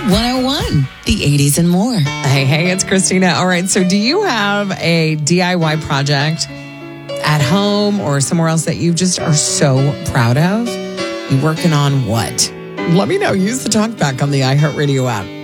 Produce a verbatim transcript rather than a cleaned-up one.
one oh one, the eighties and more. Hey, hey, it's Christina. All right, so do you have a D I Y project at home or somewhere else that you just are so proud of? You working on what? Let me know. Use the talkback on the iHeartRadio app.